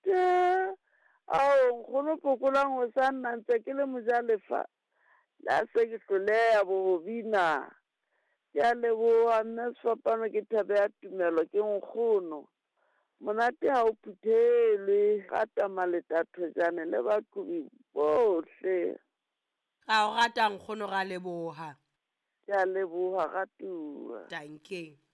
ao nkgono Pokolang o sa nna ntse ke le mojalefa la se ke hloleha bobina ke a leboga mme Sefapano ke thabe ya Tumelo ke nkgono monate ha o phuthelwe ga Tamaletha Thojane le baqobi bohle Ga o rata nkgono ga leboha. ke a leboga ga tua Tankeng.